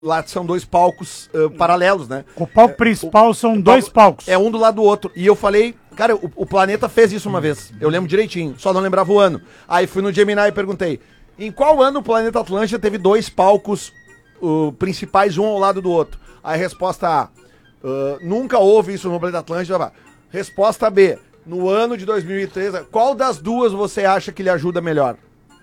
lá são dois palcos paralelos, né? O palco principal são dois palcos. É um do lado do outro. E eu falei, cara, o planeta fez isso uma vez. Eu lembro direitinho, só não lembrava o ano. Aí fui no Gemini e perguntei, em qual ano o planeta Atlântida teve dois palcos principais, um ao lado do outro? Aí resposta A, nunca houve isso no planeta Atlântida. Resposta B, no ano de 2013, qual das duas você acha que lhe ajuda melhor?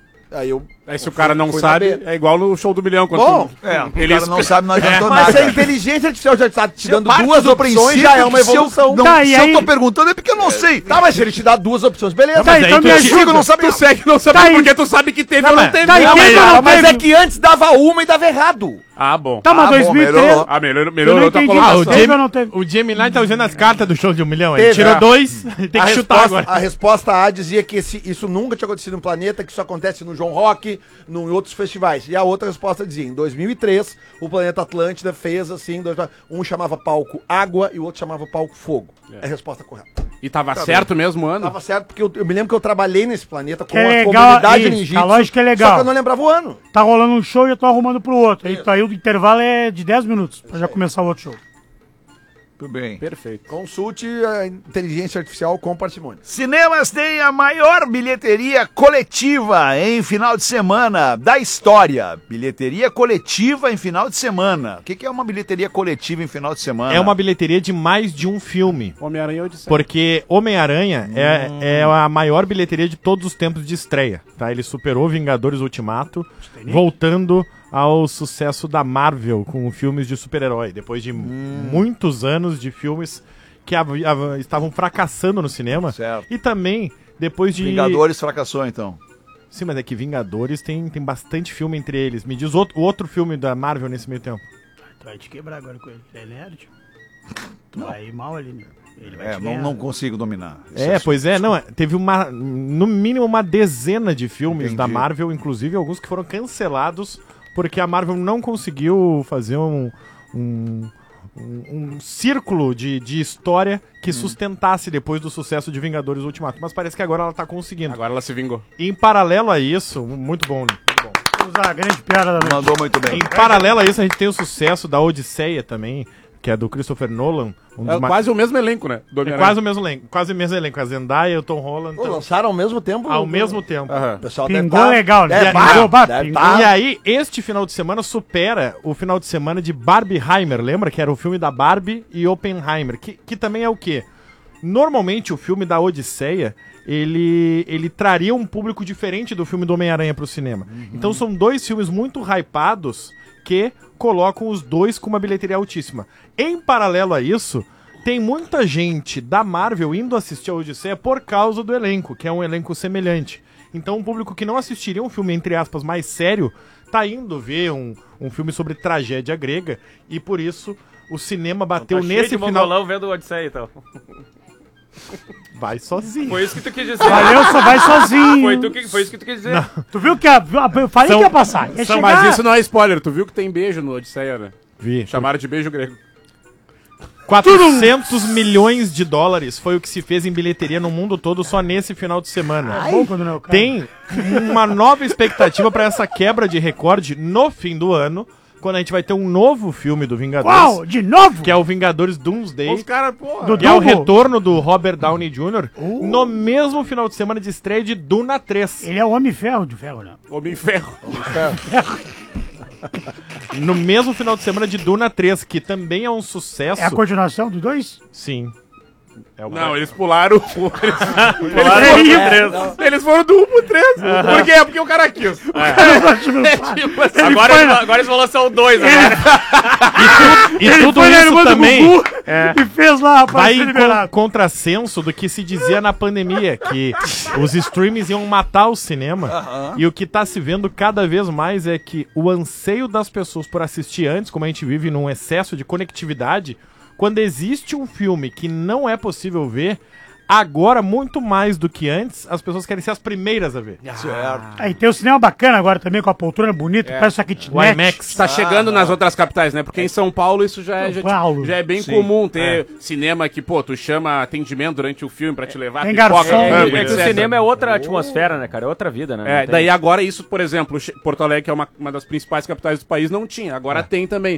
Aí se o cara não sabe, é igual no Show do Milhão. Bom, o cara não sabe, não adiantou mas nada. a inteligência artificial já está te dando Parte duas do opções, já é uma princípio que evolução. Se eu tô perguntando é porque eu não sei. Tá, mas se ele te dá duas opções, beleza. Tá, então me ajuda. Não sabe, Tu segue não sabe porque tu sabe que teve ou não teve. Tá, Mas é que antes dava uma e dava errado. Ah, bom. Tá, mas 2013... Melhorou tua colocação. Teve ou não teve? O Gemini tá usando as cartas do Show de 1 milhão. Teve, Ele tirou 2, tem que chutar agora. A resposta A dizia que isso nunca tinha acontecido no planeta, que isso acontece no João Rock, em outros festivais. E a outra resposta dizia, em 2003, o planeta Atlântida fez assim, um chamava palco água e o outro chamava palco fogo. É a resposta correta. E tava certo mesmo o ano? Tava certo, porque eu me lembro que eu trabalhei nesse planeta com É a legal, comunidade isso, ninjitsu, a lógica é legal. só que eu não lembrava o ano. Tá rolando um show e eu tô arrumando pro outro. Aí o intervalo é de 10 minutos pra já começar o outro show. Tudo bem. Perfeito. Consulte a inteligência artificial com parcimônia. Cinemas têm a maior bilheteria coletiva em final de semana da história. Bilheteria coletiva em final de semana. O que é uma bilheteria coletiva em final de semana? É uma bilheteria de mais de um filme. Homem-Aranha Odisseia. Porque Homem-Aranha é a maior bilheteria de todos os tempos de estreia. Tá? Ele superou Vingadores Ultimato, voltando ao sucesso da Marvel com filmes de super-herói. Depois de muitos anos de filmes que estavam fracassando no cinema. Certo. E também depois de... Vingadores fracassou, então. Sim, mas é que Vingadores tem bastante filme entre eles. Me diz o outro filme da Marvel nesse meio tempo. Tu vai te quebrar agora com ele. É nerd? Tu vai ir mal ali, né? Ele vai te ganhar. Não consigo dominar. Pois é, não, teve no mínimo uma dezena de filmes da Entendi. Marvel, inclusive alguns que foram cancelados porque a Marvel não conseguiu fazer um círculo de história que sustentasse depois do sucesso de Vingadores Ultimato. Mas parece que agora ela tá conseguindo. Agora ela se vingou. Em paralelo a isso, muito bom. Vamos usar a grande piada da noite. Mandou muito bem. Em paralelo a isso, a gente tem o sucesso da Odisseia também, que é do Christopher Nolan. É quase o mesmo elenco, né? É quase o mesmo elenco. A Zendaya, o Tom Holland. Pô, lançaram ao mesmo tempo? Ao mesmo tempo. O pessoal Pingou legal, né? Pingou. E aí, este final de semana supera o final de semana de Barbieheimer. Lembra que era o filme da Barbie e Oppenheimer? Que também é o quê? Normalmente, o filme da Odisseia, ele traria um público diferente do filme do Homem-Aranha pro cinema. Então, são dois filmes muito hypados que colocam os dois com uma bilheteria altíssima. Em paralelo a isso, tem muita gente da Marvel indo assistir a Odisseia por causa do elenco, que é um elenco semelhante. Então, um público que não assistiria um filme, entre aspas, mais sério, tá indo ver um filme sobre tragédia grega, e por isso o cinema bateu nesse final... mongolão vendo o Odisseia, então. Vai sozinho. Foi isso que tu quis dizer. Valeu, só vai sozinho. Foi isso que tu quis dizer. Não. Tu viu que eu falei que ia passar. Ia chegar. Mas isso não é spoiler. Tu viu que tem beijo no Odisseia, né? Vi. Chamaram de beijo grego. 400 milhões de dólares foi o que se fez em bilheteria no mundo todo só nesse final de semana. Bom quando não é o cara. Tem uma nova expectativa para essa quebra de recorde no fim do ano, quando a gente vai ter um novo filme do Vingadores. Uau, de novo? Que é o Vingadores Doomsday. Os caras, porra. Do Que é o Dumbo? retorno do Robert Downey Jr. No mesmo final de semana de estreia de Duna 3. Ele é o Homem-Ferro de ferro, né? Homem Ferro. No mesmo final de semana de Duna 3, que também é um sucesso. É a continuação dos dois? Sim. É o Não, eles pularam. Eles foram do 1 pro 3. Por quê? Porque o cara quis. Tipo assim, agora eles vão lançar o 2 agora. E tudo isso também E fez lá, rapaz, vai ser em liberado. contrassenso do que se dizia na pandemia, que os streamings iam matar o cinema. E o que tá se vendo cada vez mais é que o anseio das pessoas por assistir antes, como a gente vive num excesso de conectividade, quando existe um filme que não é possível ver, agora, muito mais do que antes, as pessoas querem ser as primeiras a ver. Certo. Aí tem o cinema bacana agora também, com a poltrona bonita, parece uma kitnet. O IMAX. Tá chegando nas outras capitais, né? Porque em São Paulo isso já é, São Paulo. já é bem comum ter cinema que, pô, tu chama atendimento durante o filme pra te levar Tem garçom. frango, É que o etc. cinema é outra atmosfera, né, cara? É outra vida, né? Não tem- Daí agora isso, por exemplo, Porto Alegre, que é uma das principais capitais do país, não tinha. Agora tem também.